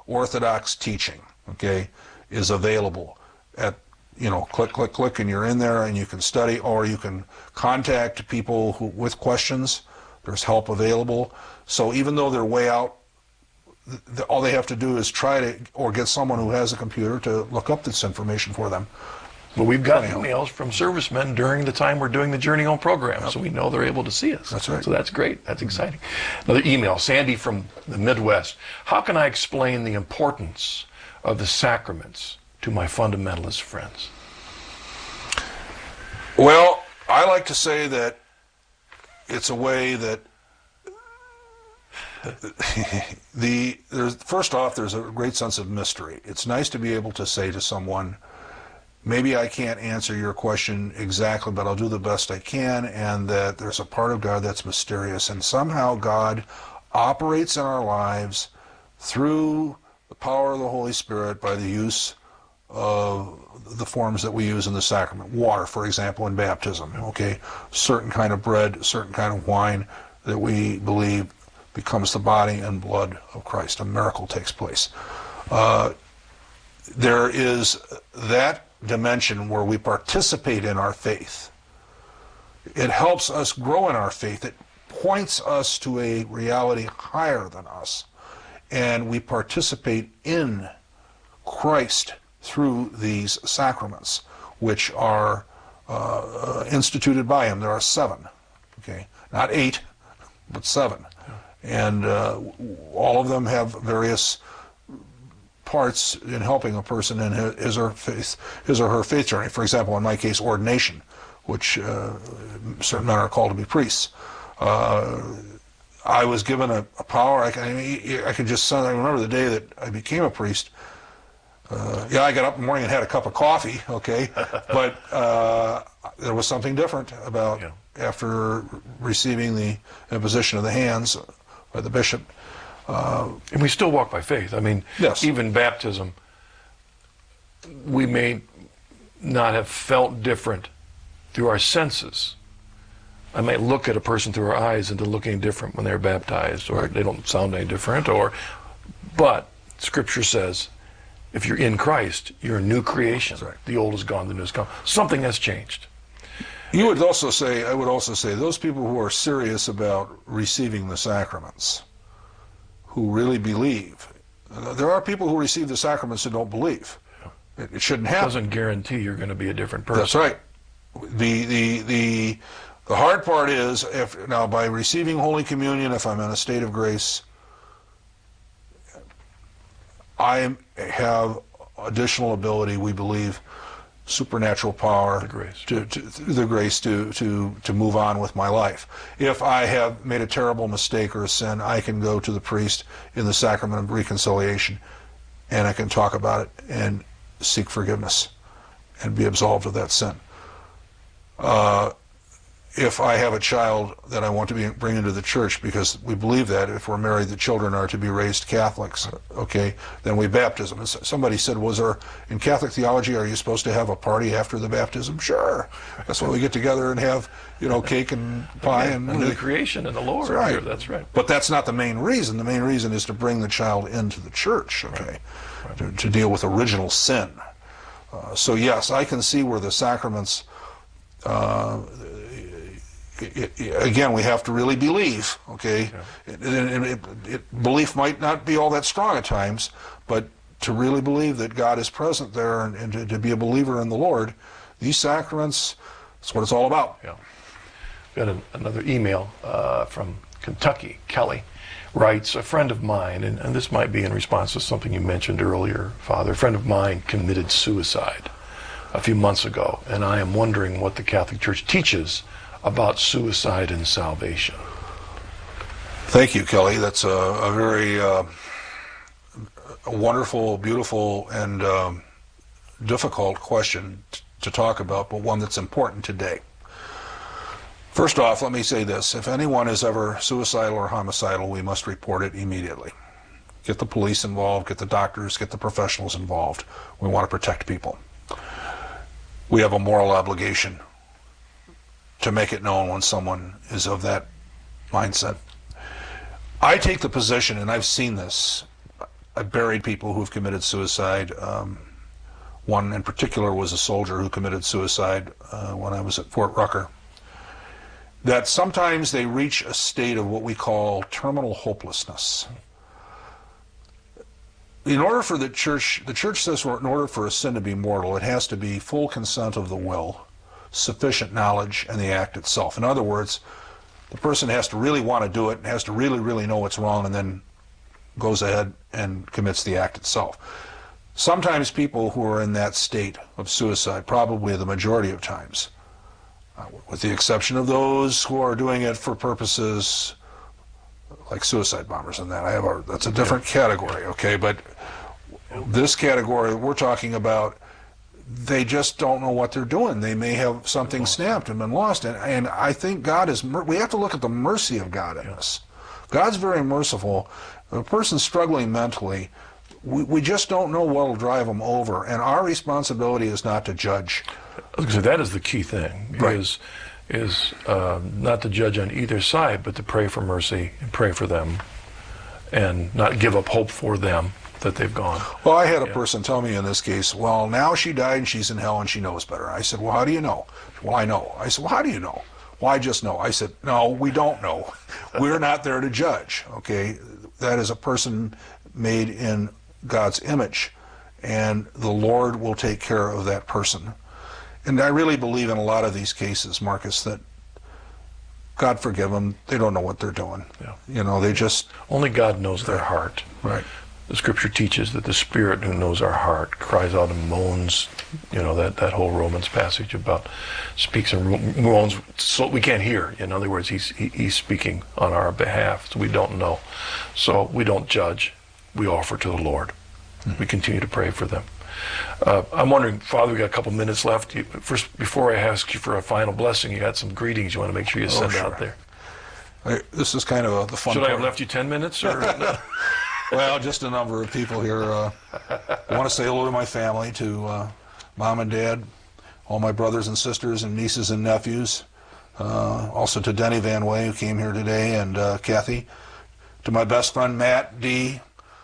orthodox teaching, okay, is available at, click, click, click, and you're in there and you can study, or you can contact people with questions. There's help available. So even though they're way out, all they have to do is try to, or get someone who has a computer to look up this information for them. But we've got emails from servicemen during the time we're doing the Journey Home program, so we know they're able to see us. That's right. So that's great. That's exciting. Another email, Sandy from the Midwest. How can I explain the importance of the sacraments to my fundamentalist friends? Well, I like to say that it's a way that first off, there's a great sense of mystery. It's nice to be able to say to someone, maybe I can't answer your question exactly, but I'll do the best I can, and that there's a part of God that's mysterious, and somehow God operates in our lives through the power of the Holy Spirit by the use of the forms that we use in the sacrament. Water, for example, in baptism, okay? Certain kind of bread, certain kind of wine that we believe becomes the body and blood of Christ. A miracle takes place. There is that dimension where we participate in our faith. It helps us grow in our faith. It points us to a reality higher than us. And we participate in Christ through these sacraments, which are instituted by him. There are 7, okay? Not 8, but 7. And all of them have various parts in helping a person in his or her faith journey. For example, in my case, ordination, which certain men are called to be priests. I was given a power. I remember the day that I became a priest. I got up in the morning and had a cup of coffee, okay, but there was something different about after receiving the imposition of the hands by the bishop. And we still walk by faith. I mean, yes. Even baptism, we may not have felt different through our senses. I might look at a person through our eyes and they're looking different when they're baptized, or they don't sound any different, but Scripture says, if you're in Christ, you're a new creation. Right. The old is gone, the new is come. Something has changed. I would also say, those people who are serious about receiving the sacraments, who really believe. There are people who receive the sacraments who don't believe. It shouldn't happen. It doesn't guarantee you're going to be a different person. That's right. The hard part is, now by receiving Holy Communion, if I'm in a state of grace, I have additional ability, we believe, supernatural power, the grace to move on with my life. If I have made a terrible mistake or a sin, I can go to the priest in the sacrament of reconciliation, and I can talk about it and seek forgiveness and be absolved of that sin. If I have a child that I want to bring into the church, because we believe that if we're married, the children are to be raised Catholics, okay, then we baptism. And somebody said, in Catholic theology, are you supposed to have a party after the baptism? Sure. That's why we get together and have, cake and pie. And new creation in the Lord. That's right. That's right. But that's not the main reason. The main reason is to bring the child into the church, okay, right. To deal with original sin. So yes, I can see where the sacraments, again, we have to really believe, okay? Yeah. Belief might not be all that strong at times, but to really believe that God is present there and to be a believer in the Lord, these sacraments, that's what it's all about. Yeah. Got another email from Kentucky. Kelly writes, a friend of mine, and this might be in response to something you mentioned earlier, Father, a friend of mine committed suicide a few months ago, and I am wondering what the Catholic Church teaches about suicide and salvation. Thank you, Kelly. That's a very wonderful, beautiful, and difficult question to talk about, but one that's important today. First off, let me say this. If anyone is ever suicidal or homicidal, we must report it immediately. Get the police involved, get the doctors, get the professionals involved. We want to protect people. We have a moral obligation to make it known when someone is of that mindset. I take the position, and I've seen this, I've buried people who've committed suicide. One in particular was a soldier who committed suicide when I was at Fort Rucker. That sometimes they reach a state of what we call terminal hopelessness. In order for the church says in order for a sin to be mortal, it has to be full consent of the will, sufficient knowledge, and the act itself. In other words, the person has to really want to do it, has to really, really know what's wrong, and then goes ahead and commits the act itself. Sometimes people who are in that state of suicide, probably the majority of times, with the exception of those who are doing it for purposes like suicide bombers and that, that's a different category, okay? But this category we're talking about, they just don't know what they're doing. They may have something snapped and been lost. And I think God is, we have to look at the mercy of God in this. God's very merciful. If a person's struggling mentally, we just don't know what will drive them over. And our responsibility is not to judge. So that is the key thing, right. is not to judge on either side, but to pray for mercy and pray for them and not give up hope for them that they've gone. Well, I had a person tell me in this case, well, now she died and she's in hell and she knows better. I said, well, how do you know? Well, I know. I said, well, how do you know? Well, I just know. I said, no, we don't know. We're not there to judge, okay? That is a person made in God's image, and the Lord will take care of that person. And I really believe in a lot of these cases, Marcus, that God forgive them. They don't know what they're doing. Yeah. You know, they just... Only God knows their heart. Right. The scripture teaches that the Spirit who knows our heart cries out and moans, you know, that whole Romans passage about speaks and moans so we can't hear. In other words, he's speaking on our behalf, so we don't know. So we don't judge. We offer to the Lord. Mm-hmm. We continue to pray for them. I'm wondering, Father, we got a couple minutes left. First, before I ask you for a final blessing, you got some greetings you want to make sure you send out there. This is kind of the fun Should part. I have left you 10 minutes? Or no? Well, just a number of people here. I want to say hello to my family, to Mom and Dad, all my brothers and sisters and nieces and nephews, also to Denny Van Way, who came here today, and Kathy, to my best friend Matt, Dee,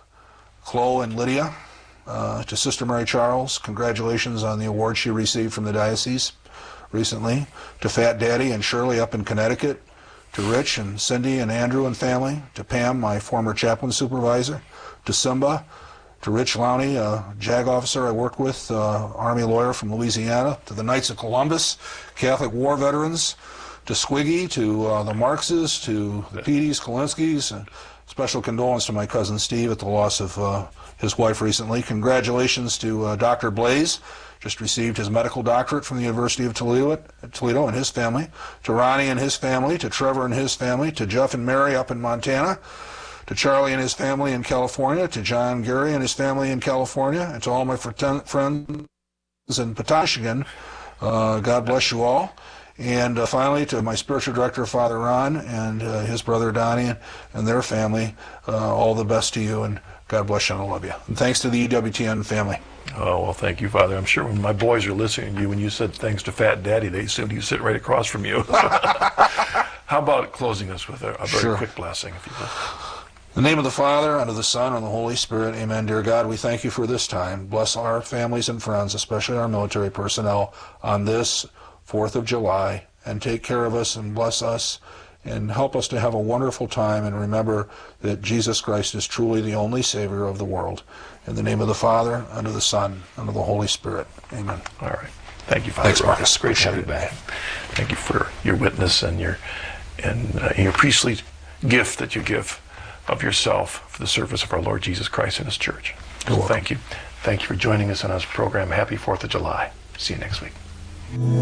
Chloe, and Lydia, to Sister Mary Charles, congratulations on the award she received from the diocese recently, to Fat Daddy and Shirley up in Connecticut, to Rich and Cindy and Andrew and family, to Pam, my former chaplain supervisor, to Simba, to Rich Lowney, a JAG officer I worked with, Army lawyer from Louisiana, to the Knights of Columbus, Catholic War veterans, to Squiggy, to the Marxes, to the Petey's, Kolinskis, and special condolence to my cousin Steve at the loss of his wife recently. Congratulations to Dr. Blaze, just received his medical doctorate from the University of Toledo and his family, to Ronnie and his family, to Trevor and his family, to Jeff and Mary up in Montana, to Charlie and his family in California, to John Gary and his family in California, and to all my friends in Michigan. God bless you all. And finally, to my spiritual director, Father Ron, and his brother Donnie and their family, all the best to you, and God bless you and I love you. And thanks to the EWTN family. Oh, well, thank you, Father. I'm sure when my boys are listening to you, when you said thanks to Fat Daddy, they assumed you sit right across from you. How about closing us with a very quick blessing, if you will? In the name of the Father, and of the Son, and the Holy Spirit, amen. Dear God, we thank you for this time. Bless our families and friends, especially our military personnel, on this 4th of July, and take care of us and bless us and help us to have a wonderful time, and remember that Jesus Christ is truly the only Savior of the world. In the name of the Father, and of the Son, and of the Holy Spirit. Amen. All right. Thank you, Father. Thanks, Marcus. Great to have you back. Thank you for your witness and your priestly gift that you give of yourself for the service of our Lord Jesus Christ and His church. So thank you. Thank you for joining us on our program. Happy 4th of July. See you next week.